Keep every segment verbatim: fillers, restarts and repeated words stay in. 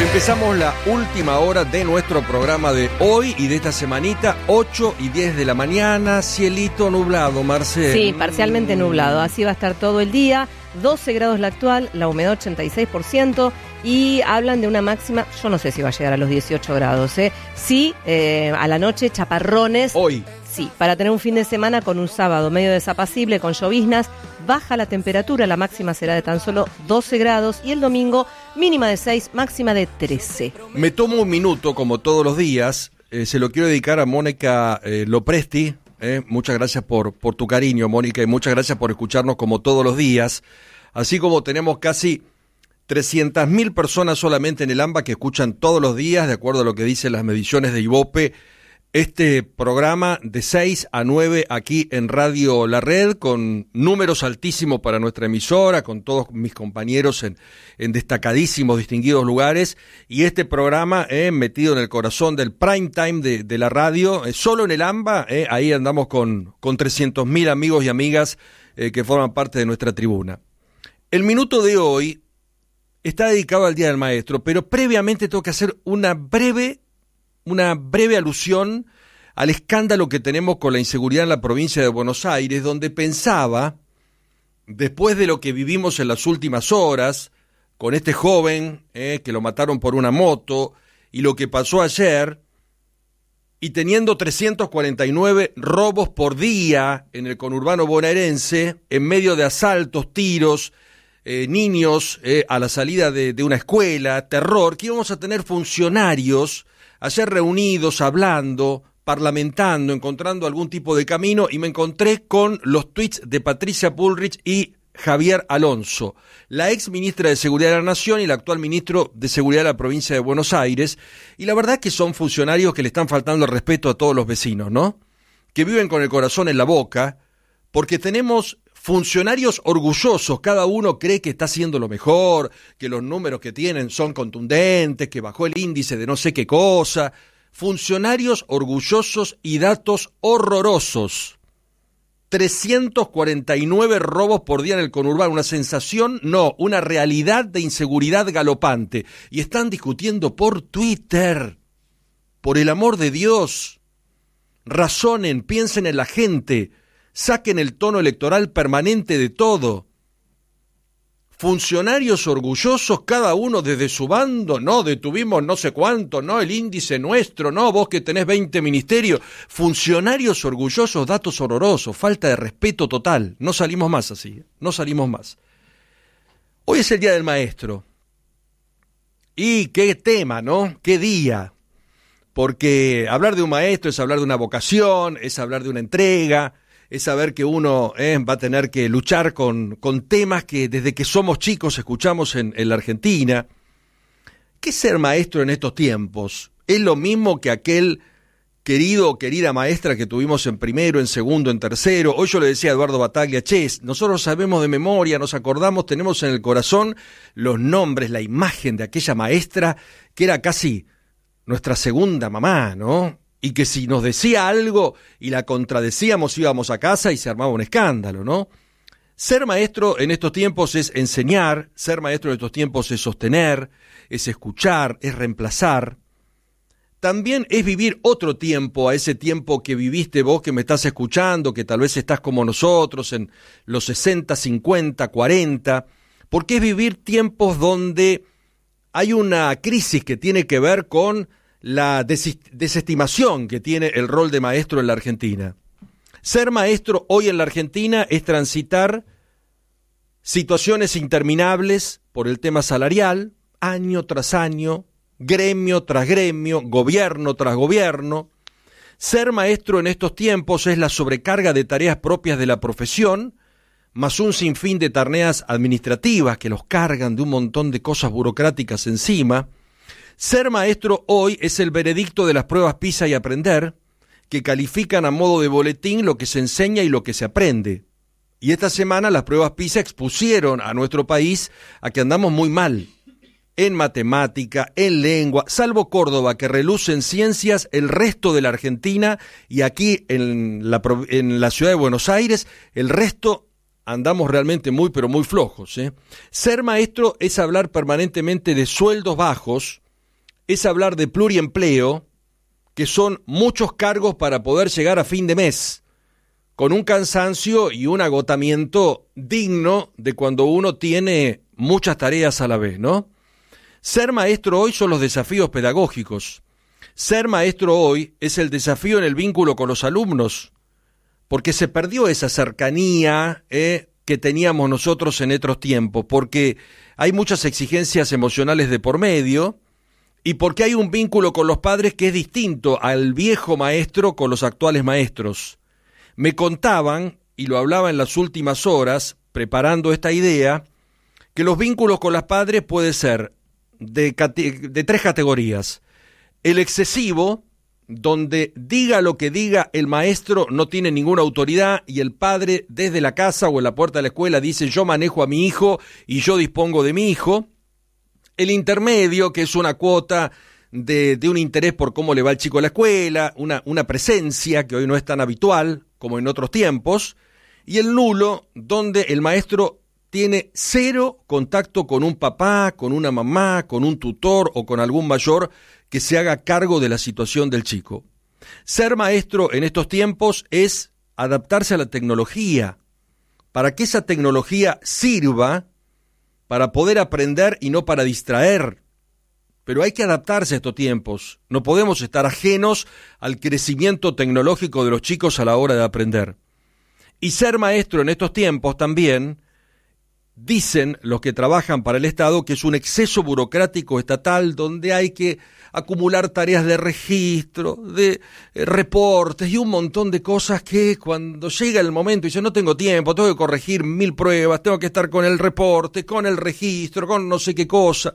Empezamos la última hora de nuestro programa de hoy y de esta semanita, ocho y diez de la mañana, cielito nublado, Marcel. Sí, parcialmente nublado, así va a estar todo el día, doce grados la actual, la humedad ochenta y seis por ciento y hablan de una máxima, yo no sé si va a llegar a los dieciocho grados, ¿eh? Sí, eh, a la noche chaparrones. Hoy. Sí, para tener un fin de semana con un sábado medio desapacible, con lloviznas, baja la temperatura, la máxima será de tan solo doce grados y el domingo mínima de seis, máxima de trece. Me tomo un minuto, como todos los días, eh, se lo quiero dedicar a Mónica eh, Lopresti, eh, muchas gracias por, por tu cariño, Mónica, y muchas gracias por escucharnos como todos los días, así como tenemos casi trescientas mil personas solamente en el AMBA que escuchan todos los días, de acuerdo a lo que dicen las mediciones de Ibope, este programa de seis a nueve aquí en Radio La Red, con números altísimos para nuestra emisora, con todos mis compañeros en, en destacadísimos, distinguidos lugares, y este programa eh, metido en el corazón del prime time de, de la radio, eh, solo en el AMBA, eh, ahí andamos con, con trescientos mil amigos y amigas eh, que forman parte de nuestra tribuna. El minuto de hoy está dedicado al Día del Maestro, pero previamente tengo que hacer una breve una breve alusión al escándalo que tenemos con la inseguridad en la provincia de Buenos Aires, donde pensaba, después de lo que vivimos en las últimas horas, con este joven eh, que lo mataron por una moto, y lo que pasó ayer, y teniendo trescientos cuarenta y nueve robos por día en el conurbano bonaerense, en medio de asaltos, tiros, eh, niños eh, a la salida de, de una escuela, terror, que íbamos a tener funcionarios ayer reunidos, hablando, parlamentando, encontrando algún tipo de camino, y me encontré con los tweets de Patricia Bullrich y Javier Alonso, la ex ministra de Seguridad de la Nación y la actual ministro de Seguridad de la provincia de Buenos Aires, y la verdad es que son funcionarios que le están faltando el respeto a todos los vecinos, ¿no? Que viven con el corazón en la boca, porque tenemos funcionarios orgullosos, cada uno cree que está haciendo lo mejor, que los números que tienen son contundentes, que bajó el índice de no sé qué cosa. Funcionarios orgullosos y datos horrorosos. trescientos cuarenta y nueve robos por día en el conurbano, una sensación, no, una realidad de inseguridad galopante. Y están discutiendo por Twitter. Por el amor de Dios, razonen, piensen en la gente. Saquen el tono electoral permanente de todo. Funcionarios orgullosos, cada uno desde su bando, no, detuvimos no sé cuánto, no, el índice nuestro, no, vos que tenés veinte ministerios. Funcionarios orgullosos, datos horrorosos, falta de respeto total. No salimos más así, no salimos más. Hoy es el Día del Maestro. Y qué tema, ¿no? Qué día. Porque hablar de un maestro es hablar de una vocación, es hablar de una entrega, es saber que uno eh, va a tener que luchar con, con temas que desde que somos chicos escuchamos en, en la Argentina. ¿Qué es ser maestro en estos tiempos? ¿Es lo mismo que aquel querido o querida maestra que tuvimos en primero, en segundo, en tercero? Hoy yo le decía a Eduardo Bataglia, che, nosotros sabemos de memoria, nos acordamos, tenemos en el corazón los nombres, la imagen de aquella maestra que era casi nuestra segunda mamá, ¿no? Y que si nos decía algo y la contradecíamos íbamos a casa y se armaba un escándalo, ¿no? Ser maestro en estos tiempos es enseñar, ser maestro en estos tiempos es sostener, es escuchar, es reemplazar. También es vivir otro tiempo, a ese tiempo que viviste vos que me estás escuchando, que tal vez estás como nosotros en los sesenta, cincuenta, cuarenta, porque es vivir tiempos donde hay una crisis que tiene que ver con la desestimación que tiene el rol de maestro en la Argentina. Ser maestro hoy en la Argentina es transitar situaciones interminables por el tema salarial, año tras año, gremio tras gremio, gobierno tras gobierno. Ser maestro en estos tiempos es la sobrecarga de tareas propias de la profesión, más un sinfín de tareas administrativas que los cargan de un montón de cosas burocráticas encima. Ser maestro hoy es el veredicto de las pruebas PISA y Aprender, que califican a modo de boletín lo que se enseña y lo que se aprende. Y esta semana las pruebas PISA expusieron a nuestro país a que andamos muy mal en matemática, en lengua, salvo Córdoba, que reluce en ciencias, el resto de la Argentina y aquí en la, en la ciudad de Buenos Aires, el resto andamos realmente muy pero muy flojos, ¿eh? Ser maestro es hablar permanentemente de sueldos bajos, es hablar de pluriempleo, que son muchos cargos para poder llegar a fin de mes, con un cansancio y un agotamiento digno de cuando uno tiene muchas tareas a la vez, ¿no? Ser maestro hoy son los desafíos pedagógicos. Ser maestro hoy es el desafío en el vínculo con los alumnos, porque se perdió esa cercanía eh, que teníamos nosotros en otros tiempos, porque hay muchas exigencias emocionales de por medio y porque hay un vínculo con los padres que es distinto al viejo maestro con los actuales maestros. Me contaban, y lo hablaba en las últimas horas, preparando esta idea, que los vínculos con los padres pueden ser de, de tres categorías. El excesivo, donde diga lo que diga el maestro, no tiene ninguna autoridad y el padre desde la casa o en la puerta de la escuela dice yo manejo a mi hijo y yo dispongo de mi hijo. El intermedio, que es una cuota de, de un interés por cómo le va el chico a la escuela, una, una presencia que hoy no es tan habitual como en otros tiempos. Y el nulo, donde el maestro tiene cero contacto con un papá, con una mamá, con un tutor o con algún mayor que se haga cargo de la situación del chico. Ser maestro en estos tiempos es adaptarse a la tecnología, para que esa tecnología sirva para poder aprender y no para distraer. Pero hay que adaptarse a estos tiempos. No podemos estar ajenos al crecimiento tecnológico de los chicos a la hora de aprender. Y ser maestro en estos tiempos también, dicen los que trabajan para el Estado, que es un exceso burocrático estatal donde hay que acumular tareas de registro, de eh, reportes y un montón de cosas que cuando llega el momento y dice no tengo tiempo, tengo que corregir mil pruebas, tengo que estar con el reporte, con el registro, con no sé qué cosa.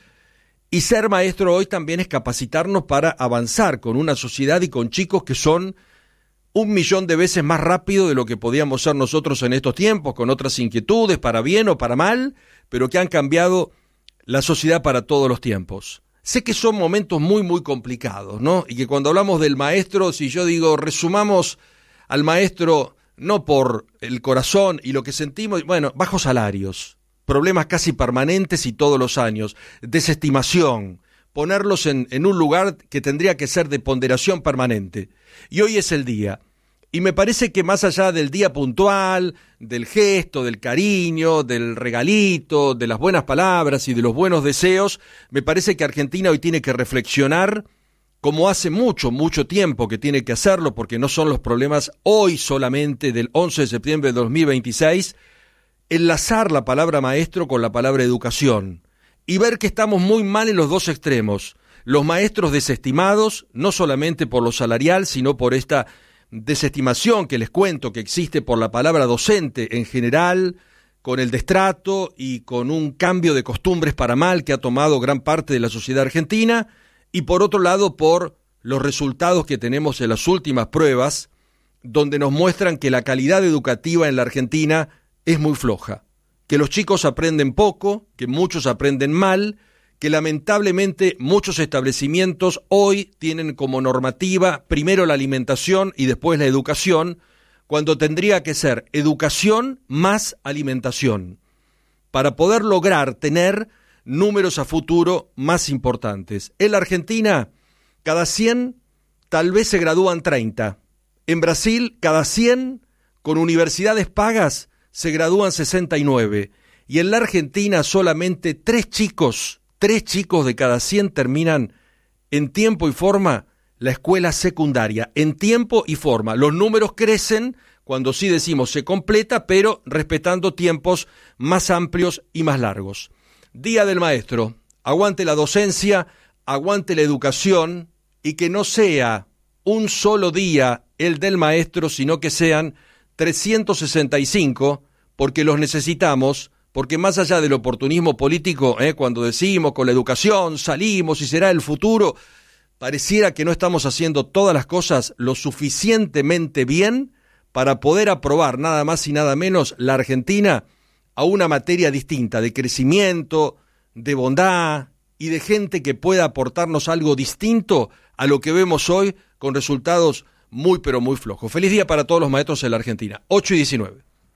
Y ser maestro hoy también es capacitarnos para avanzar con una sociedad y con chicos que son un millón de veces más rápido de lo que podíamos ser nosotros en estos tiempos, con otras inquietudes, para bien o para mal, pero que han cambiado la sociedad para todos los tiempos. Sé que son momentos muy, muy complicados, ¿no? Y que cuando hablamos del maestro, si yo digo, resumamos al maestro no por el corazón y lo que sentimos, bueno, bajos salarios, problemas casi permanentes y todos los años, desestimación, ponerlos en, en un lugar que tendría que ser de ponderación permanente. Y hoy es el día. Y me parece que más allá del día puntual, del gesto, del cariño, del regalito, de las buenas palabras y de los buenos deseos, me parece que Argentina hoy tiene que reflexionar, como hace mucho, mucho tiempo que tiene que hacerlo, porque no son los problemas hoy solamente del once de septiembre de dos mil veintiséis, enlazar la palabra maestro con la palabra educación y ver que estamos muy mal en los dos extremos. Los maestros desestimados, no solamente por lo salarial, sino por esta desestimación que les cuento que existe por la palabra docente en general, con el destrato y con un cambio de costumbres para mal que ha tomado gran parte de la sociedad argentina, y por otro lado por los resultados que tenemos en las últimas pruebas, donde nos muestran que la calidad educativa en la Argentina es muy floja, que los chicos aprenden poco, que muchos aprenden mal, que lamentablemente muchos establecimientos hoy tienen como normativa primero la alimentación y después la educación, cuando tendría que ser educación más alimentación, para poder lograr tener números a futuro más importantes. En la Argentina, cada cien tal vez se gradúan treinta. En Brasil, cada cien con universidades pagas se gradúan sesenta y nueve. Y en la Argentina solamente tres chicos, tres chicos de cada cien terminan en tiempo y forma la escuela secundaria. En tiempo y forma. Los números crecen cuando sí decimos se completa, pero respetando tiempos más amplios y más largos. Día del Maestro. Aguante la docencia, aguante la educación y que no sea un solo día el del maestro, sino que sean trescientos sesenta y cinco, porque los necesitamos, porque más allá del oportunismo político, eh, cuando decimos con la educación salimos y será el futuro, pareciera que no estamos haciendo todas las cosas lo suficientemente bien para poder aprobar nada más y nada menos la Argentina a una materia distinta, de crecimiento, de bondad y de gente que pueda aportarnos algo distinto a lo que vemos hoy con resultados muy pero muy flojos. Feliz día para todos los maestros en la Argentina. ocho y diecinueve.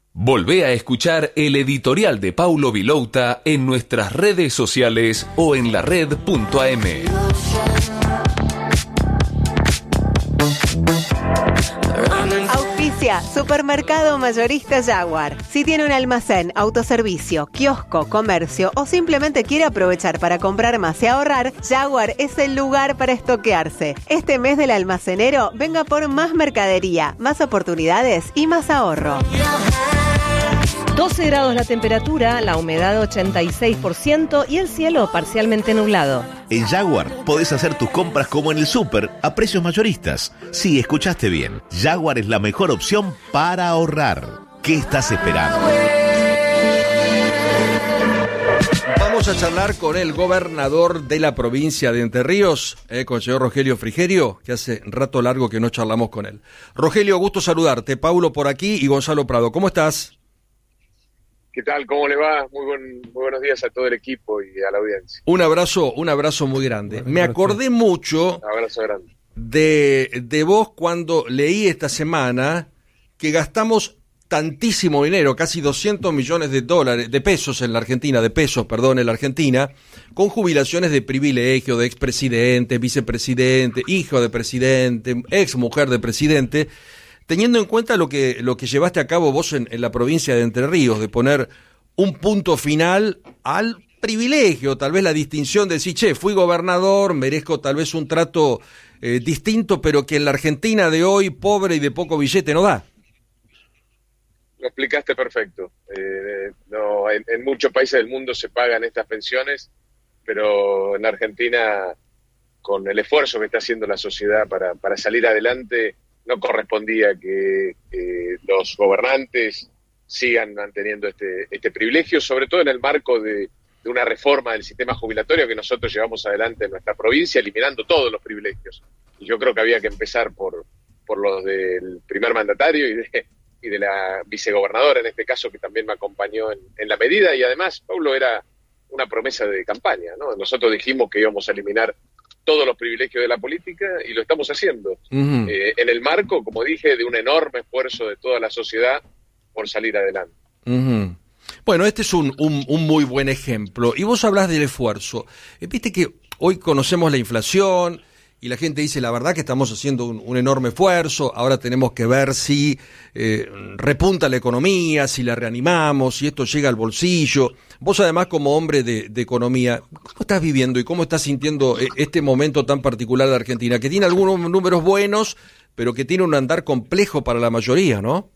Volvé a escuchar el editorial de Paulo Vilouta en nuestras redes sociales o en la red punto a eme. Auspicia Supermercado Mayorista Jaguar. Si tiene un almacén, autoservicio, kiosco, comercio o simplemente quiere aprovechar para comprar más y ahorrar, Jaguar es el lugar para estoquearse. Este mes del almacenero, venga por más mercadería, más oportunidades y más ahorro. doce grados la temperatura, la humedad ochenta y seis por ciento y el cielo parcialmente nublado. En Jaguar podés hacer tus compras como en el súper a precios mayoristas. Sí, escuchaste bien. Jaguar es la mejor opción para ahorrar. ¿Qué estás esperando? Vamos a charlar con el gobernador de la provincia de Entre Ríos, eh, con el señor Rogelio Frigerio, que hace rato largo que no charlamos con él. Rogelio, gusto saludarte. Paulo por aquí y Gonzalo Prado. ¿Cómo estás? ¿Qué tal? ¿Cómo le va? Muy, buen, muy buenos días a todo el equipo y a la audiencia. Un abrazo, un abrazo muy grande. Me acordé mucho Un abrazo grande. De, de vos cuando leí esta semana que gastamos tantísimo dinero, casi doscientos millones de dólares, de pesos en la Argentina, de pesos, perdón, en la Argentina, con jubilaciones de privilegio, de expresidente, vicepresidente, hijo de presidente, ex mujer de presidente, teniendo en cuenta lo que, lo que llevaste a cabo vos en, en la provincia de Entre Ríos, de poner un punto final al privilegio, tal vez la distinción de decir, che, fui gobernador, merezco tal vez un trato eh, distinto, pero que en la Argentina de hoy, pobre y de poco billete, no da. Lo explicaste perfecto. Eh, no, en, en muchos países del mundo se pagan estas pensiones, pero en Argentina, con el esfuerzo que está haciendo la sociedad para, para salir adelante, no correspondía que eh, los gobernantes sigan manteniendo este, este privilegio, sobre todo en el marco de, de una reforma del sistema jubilatorio que nosotros llevamos adelante en nuestra provincia, eliminando todos los privilegios. Y yo creo que había que empezar por, por los del primer mandatario y de, y de la vicegobernadora, en este caso, que también me acompañó en, en la medida. Y además, Paulo, era una promesa de campaña, ¿no? Nosotros dijimos que íbamos a eliminar todos los privilegios de la política y lo estamos haciendo. Uh-huh. Eh, en el marco, como dije, de un enorme esfuerzo de toda la sociedad por salir adelante. Uh-huh. Bueno, este es un, un, un muy buen ejemplo. Y vos hablás del esfuerzo. Eh, Viste que hoy conocemos la inflación y la gente dice, la verdad que estamos haciendo un, un enorme esfuerzo, ahora tenemos que ver si eh, repunta la economía, si la reanimamos, si esto llega al bolsillo. Vos además como hombre de, de economía, ¿cómo estás viviendo y cómo estás sintiendo este momento tan particular de Argentina? Que tiene algunos números buenos, pero que tiene un andar complejo para la mayoría, ¿no?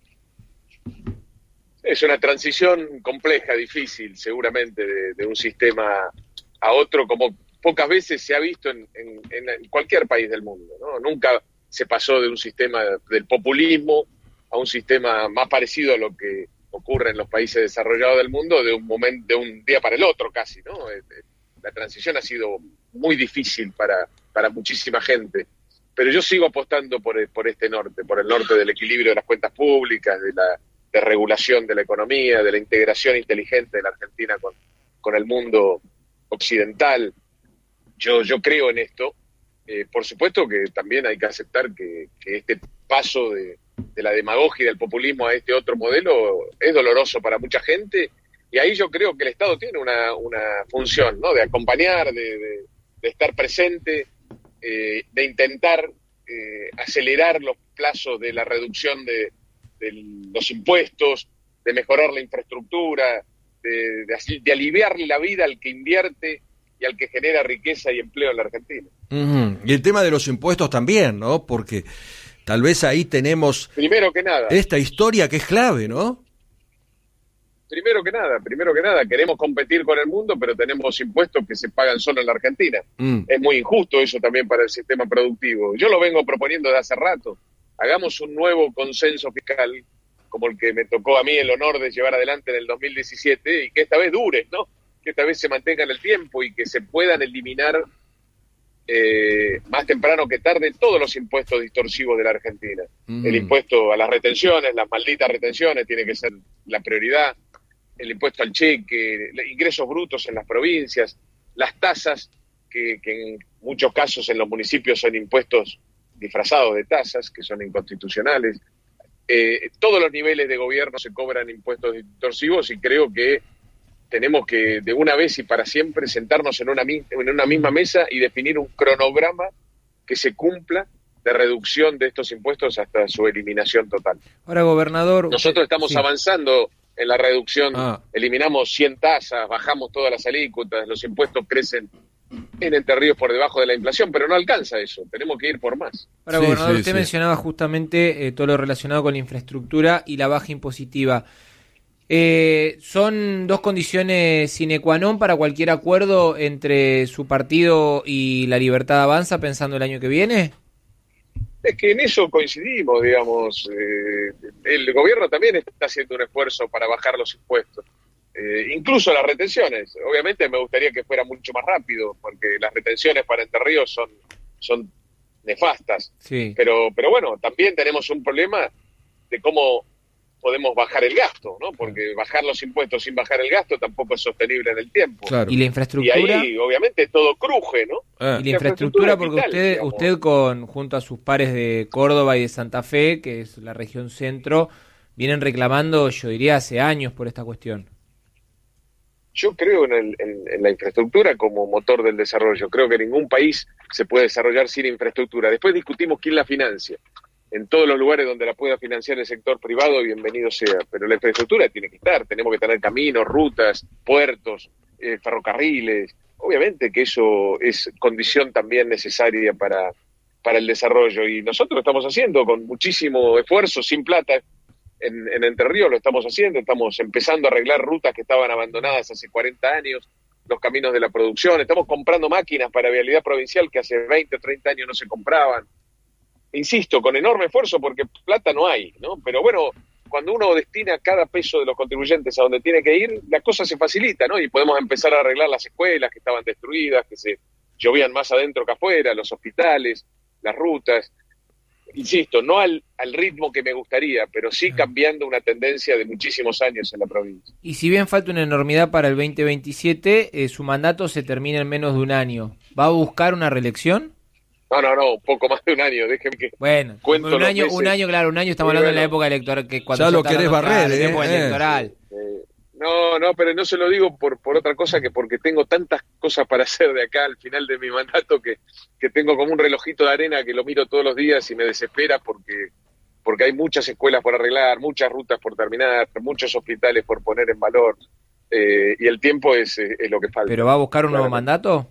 Es una transición compleja, difícil, seguramente, de, de un sistema a otro, como pocas veces se ha visto en, en, en cualquier país del mundo, ¿no? Nunca se pasó de un sistema del populismo a un sistema más parecido a lo que ocurre en los países desarrollados del mundo, de un momento, de un día para el otro casi, ¿no? La transición ha sido muy difícil para, para muchísima gente, pero yo sigo apostando por, por este norte, por el norte del equilibrio de las cuentas públicas, de la de regulación de la economía, de la integración inteligente de la Argentina con, con el mundo occidental. Yo, yo creo en esto. Eh, por supuesto que también hay que aceptar que, que este paso de, de la demagogia y del populismo a este otro modelo es doloroso para mucha gente, y ahí yo creo que el Estado tiene una, una función, ¿no? De acompañar, de, de, de estar presente, eh, de intentar eh, acelerar los plazos de la reducción de, de los impuestos, de mejorar la infraestructura, de, de, de aliviarle la vida al que invierte y al que genera riqueza y empleo en la Argentina. Uh-huh. Y el tema de los impuestos también, ¿no? Porque tal vez ahí tenemos... Primero que nada. Esta historia que es clave, ¿no? Primero que nada, primero que nada, queremos competir con el mundo, pero tenemos impuestos que se pagan solo en la Argentina. Mm. Es muy injusto eso también para el sistema productivo. Yo lo vengo proponiendo de hace rato. Hagamos un nuevo consenso fiscal, como el que me tocó a mí el honor de llevar adelante en el dos mil diecisiete, y que esta vez dure, ¿no? Que esta vez se mantenga en el tiempo y que se puedan eliminar eh, más temprano que tarde todos los impuestos distorsivos de la Argentina. Mm. El impuesto a las retenciones, las malditas retenciones, tiene que ser la prioridad. El impuesto al cheque, ingresos brutos en las provincias, las tasas, que, que en muchos casos en los municipios son impuestos disfrazados de tasas, que son inconstitucionales. eh, todos los niveles de gobierno se cobran impuestos distorsivos y creo que tenemos que de una vez y para siempre sentarnos en una, en una misma mesa y definir un cronograma que se cumpla de reducción de estos impuestos hasta su eliminación total. Ahora, gobernador... Nosotros estamos sí. avanzando en la reducción, ah. eliminamos cien tasas, bajamos todas las alícuotas, los impuestos crecen en Entre Ríos por debajo de la inflación, pero no alcanza eso, tenemos que ir por más. Ahora, Sí, gobernador, sí, usted sí. mencionaba justamente eh, todo lo relacionado con la infraestructura y la baja impositiva. Eh, ¿Son dos condiciones sine qua non para cualquier acuerdo entre su partido y La Libertad Avanza pensando el año que viene? Es que en eso coincidimos, digamos. Eh, el gobierno también está haciendo un esfuerzo para bajar los impuestos, eh, incluso las retenciones. Obviamente me gustaría que fuera mucho más rápido, porque las retenciones para Entre Ríos son, son nefastas. Sí. Pero, pero bueno, también tenemos un problema de cómo podemos bajar el gasto, ¿no? Porque bajar los impuestos sin bajar el gasto tampoco es sostenible en el tiempo. Claro. ¿Y la Y infraestructura? ahí, obviamente, todo cruje, ¿no? Ah. Y la infraestructura, porque vital, usted, digamos. usted con junto a sus pares de Córdoba y de Santa Fe, que es la región centro, vienen reclamando, yo diría, hace años por esta cuestión. Yo creo en, el, en, en la infraestructura como motor del desarrollo. Creo que ningún país se puede desarrollar sin infraestructura. Después discutimos quién la financia. En todos los lugares donde la pueda financiar el sector privado, bienvenido sea. Pero la infraestructura tiene que estar. Tenemos que tener caminos, rutas, puertos, eh, ferrocarriles. Obviamente que eso es condición también necesaria para, para el desarrollo. Y nosotros lo estamos haciendo con muchísimo esfuerzo, sin plata. En, en Entre Ríos lo estamos haciendo. Estamos empezando a arreglar rutas que estaban abandonadas hace cuarenta años, los caminos de la producción. Estamos comprando máquinas para vialidad provincial que hace veinte o treinta años no se compraban. Insisto, con enorme esfuerzo porque plata no hay, ¿no? Pero bueno, cuando uno destina cada peso de los contribuyentes a donde tiene que ir, la cosa se facilita, ¿no? Y podemos empezar a arreglar las escuelas que estaban destruidas, que se llovían más adentro que afuera, los hospitales, las rutas. Insisto, no al, al ritmo que me gustaría, pero sí cambiando una tendencia de muchísimos años en la provincia. Y si bien falta una enormidad para el veinte veintisiete, eh, su mandato se termina en menos de un año. ¿Va a buscar una reelección? No, no, no, un poco más de un año, déjeme que Bueno, cuento un los año, meses. un año, claro, un año estamos Sí, hablando en la bueno. época electoral, que cuando Ya lo está querés hablando, barrer, claro, ¿eh? tiempo Eh. electoral. Eh, no, no, pero no se lo digo por, por otra cosa que porque tengo tantas cosas para hacer de acá al final de mi mandato que, que tengo como un relojito de arena que lo miro todos los días y me desespera porque, porque hay muchas escuelas por arreglar, muchas rutas por terminar, muchos hospitales por poner en valor, eh, y el tiempo es, es lo que falta. ¿Pero va a buscar un nuevo Claramente. mandato?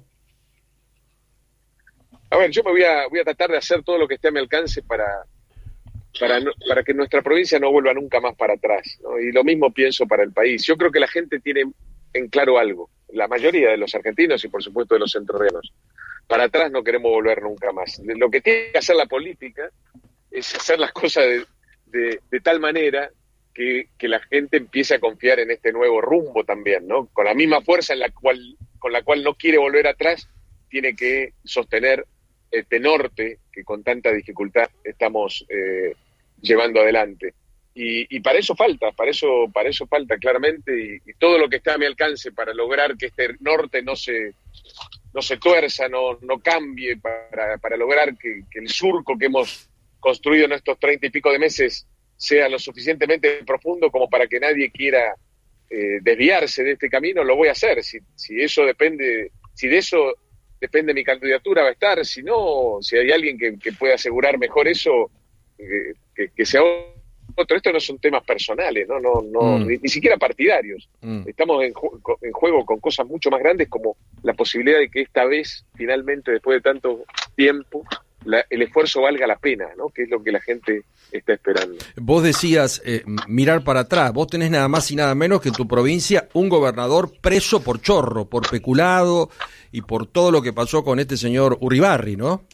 A ver, yo me voy a, voy a tratar de hacer todo lo que esté a mi alcance para, para, no- para que nuestra provincia no vuelva nunca más para atrás, ¿no? Y lo mismo pienso para el país. Yo creo que la gente tiene en claro algo, la mayoría de los argentinos y por supuesto de los entrerrianos. Para atrás no queremos volver nunca más. Lo que tiene que hacer la política es hacer las cosas de, de, de tal manera que, que la gente empiece a confiar en este nuevo rumbo también, ¿no? Con la misma fuerza en la cual, con la cual no quiere volver atrás, tiene que sostener este norte que con tanta dificultad estamos eh, llevando adelante. Y, y para eso falta, para eso, para eso falta claramente, y, y todo lo que está a mi alcance para lograr que este norte no se, no se tuerza, no, no cambie, para, para lograr que, que el surco que hemos construido en estos treinta y pico de meses sea lo suficientemente profundo como para que nadie quiera eh, desviarse de este camino, lo voy a hacer. Si, si eso depende, si de eso depende mi candidatura, va a estar. Si no, si hay alguien que, que pueda asegurar mejor eso, eh, que, que sea otro. Esto no son temas personales, no, no, no, Mm. ni, ni siquiera partidarios. Mm. Estamos en, ju- co- en juego con cosas mucho más grandes, como la posibilidad de que esta vez, finalmente, después de tanto tiempo, la- el esfuerzo valga la pena, ¿no? Que es lo que la gente está esperando. Vos decías eh, mirar para atrás. Vos tenés nada más y nada menos que en tu provincia un gobernador preso por chorro, por peculado y por todo lo que pasó con este señor Uribarri, ¿no?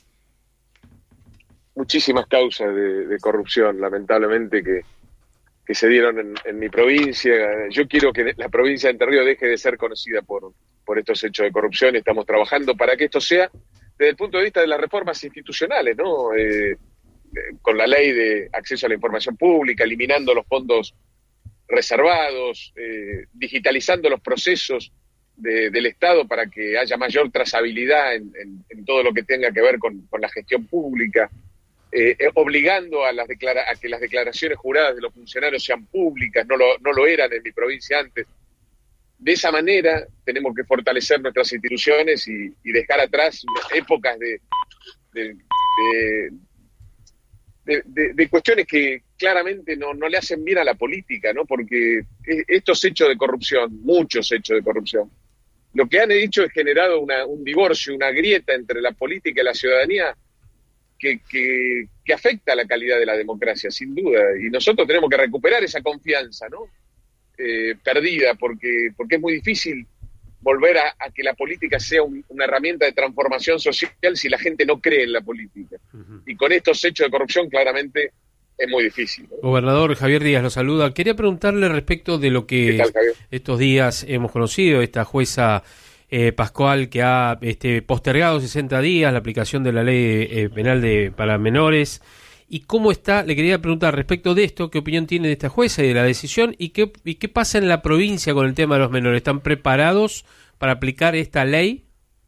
Muchísimas causas de, de corrupción, lamentablemente, que, que se dieron en, en mi provincia. Yo quiero que la provincia de Entre Ríos deje de ser conocida por, por estos hechos de corrupción. Estamos trabajando para que esto sea desde el punto de vista de las reformas institucionales, ¿no? Eh, eh, con la ley de acceso a la información pública, eliminando los fondos reservados, eh, digitalizando los procesos de, del Estado para que haya mayor trazabilidad en, en, en todo lo que tenga que ver con, con la gestión pública. eh, obligando a, las declara- a que las declaraciones juradas de los funcionarios sean públicas, no lo, no lo eran en mi provincia antes. De esa manera tenemos que fortalecer nuestras instituciones y, y dejar atrás épocas de, de, de, de, de, de cuestiones que claramente no, no le hacen bien a la política, ¿no? Porque estos hechos de corrupción, muchos hechos de corrupción, lo que han hecho es generado una, un divorcio, una grieta entre la política y la ciudadanía que, que, que afecta a la calidad de la democracia, sin duda. Y nosotros tenemos que recuperar esa confianza, ¿no? Eh, perdida, porque, porque es muy difícil volver a, a que la política sea un, una herramienta de transformación social si la gente no cree en la política. Uh-huh. Y con estos hechos de corrupción claramente es muy difícil, ¿no? Gobernador, Javier Díaz lo saluda. Quería preguntarle respecto de lo que tal, estos días hemos conocido, esta jueza eh, Pascual que ha este, postergado sesenta días la aplicación de la ley eh, penal de para menores. ¿Y cómo está? Le quería preguntar respecto de esto, ¿qué opinión tiene de esta jueza y de la decisión? ¿Y qué, y qué pasa en la provincia con el tema de los menores? ¿Están preparados para aplicar esta ley?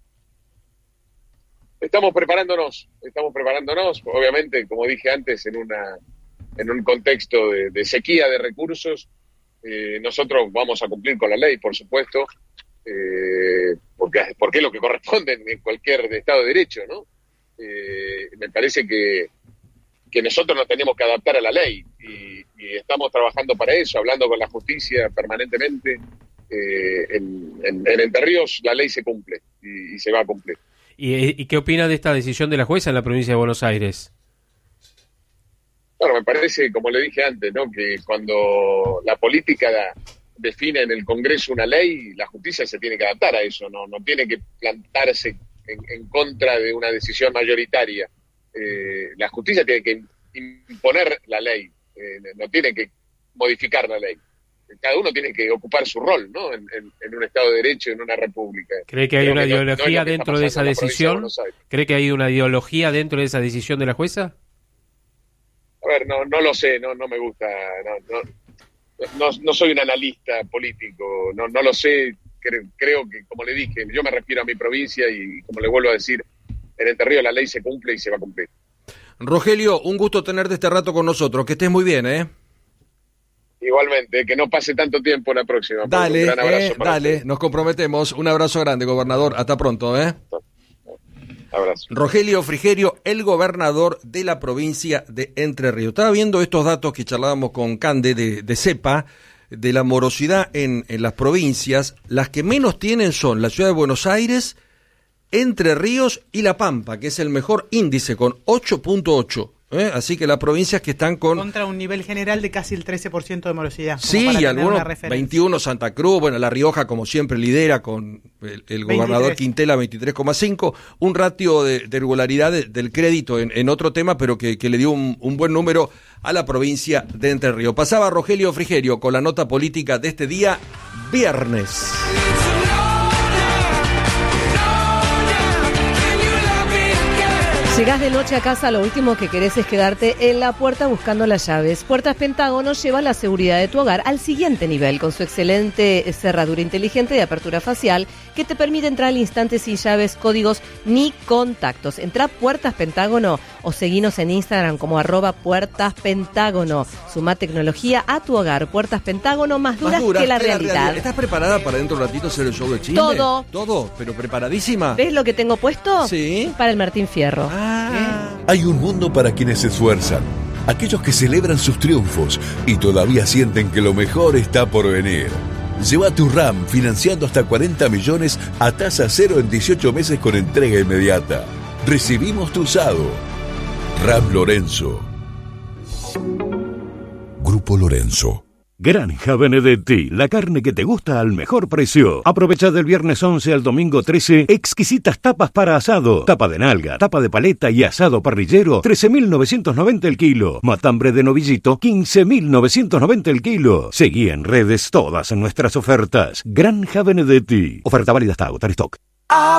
Estamos preparándonos, estamos preparándonos, obviamente, como dije antes, en una en un contexto de, de sequía de recursos. Eh, nosotros vamos a cumplir con la ley, por supuesto, eh, porque, porque es lo que corresponde en, en cualquier Estado de Derecho, ¿no? Eh, me parece que que nosotros nos tenemos que adaptar a la ley y, y estamos trabajando para eso, hablando con la justicia permanentemente. Eh, en, en, en Entre Ríos la ley se cumple y, y se va a cumplir. ¿Y, ¿Y qué opina de esta decisión de la jueza en la provincia de Buenos Aires? Bueno, me parece, como le dije antes, ¿no?, que cuando la política define en el Congreso una ley, la justicia se tiene que adaptar a eso, no, no tiene que plantarse en, en contra de una decisión mayoritaria. Eh, la justicia tiene que imponer la ley, eh, no tiene que modificar la ley. Cada uno tiene que ocupar su rol, ¿no?, en, en, en un Estado de Derecho, en una república. ¿Cree que hay Creo una que ideología no, no dentro de esa decisión? De ¿Cree que hay una ideología dentro de esa decisión de la jueza? A ver, no, no lo sé, no, no me gusta, no, no, no, no soy un analista político, no, no lo sé. Creo, creo que, como le dije, yo me refiero a mi provincia y, como le vuelvo a decir, en Entre Ríos la ley se cumple y se va a cumplir. Rogelio, un gusto tenerte este rato con nosotros. Que estés muy bien, ¿eh? Igualmente, que no pase tanto tiempo la próxima. Dale, un gran abrazo eh, para dale, usted. Nos comprometemos. Un abrazo grande, gobernador. Hasta pronto, ¿eh? Abrazo. Rogelio Frigerio, el gobernador de la provincia de Entre Ríos. Estaba viendo estos datos que charlábamos con Cande de, de CEPA, de la morosidad en, en las provincias. Las que menos tienen son la ciudad de Buenos Aires, Entre Ríos y La Pampa, que es el mejor índice con ocho punto ocho. ¿Eh? Así que las provincias que están con... Contra un nivel general de casi el trece por ciento de morosidad. Sí, y algunos, veintiuno Santa Cruz, bueno, La Rioja como siempre lidera con el, el gobernador veintitrés. Quintela, veintitrés coma cinco, un ratio de, de regularidad de, del crédito en, en otro tema, pero que, que le dio un, un buen número a la provincia de Entre Ríos. Pasaba Rogelio Frigerio con la nota política de este día, viernes. Llegás de noche a casa, lo último que querés es quedarte en la puerta buscando las llaves. Puertas Pentágono lleva la seguridad de tu hogar al siguiente nivel con su excelente cerradura inteligente de apertura facial que te permite entrar al instante sin llaves, códigos ni contactos. Entrá a Puertas Pentágono o seguinos en Instagram como arroba Puertas Pentágono. Sumá tecnología a tu hogar. Puertas Pentágono, más duras, más duras que, la, que la realidad. realidad. ¿Estás preparada para dentro de un ratito hacer el show de chisme? Todo. Todo, pero preparadísima. ¿Ves lo que tengo puesto? Sí. Para el Martín Fierro. Ah. ¿Eh? Hay un mundo para quienes se esfuerzan, aquellos que celebran sus triunfos y todavía sienten que lo mejor está por venir. Lleva tu RAM financiando hasta cuarenta millones a tasa cero en dieciocho meses con entrega inmediata. Recibimos tu usado. RAM Lorenzo. Grupo Lorenzo. Granja Benedetti, la carne que te gusta al mejor precio. Aprovecha del viernes once al domingo trece, exquisitas tapas para asado. Tapa de nalga, tapa de paleta y asado parrillero, trece mil novecientos noventa el kilo. Matambre de novillito, quince mil novecientos noventa el kilo. Seguí en redes todas nuestras ofertas. Granja Benedetti. Oferta válida hasta agotar stock.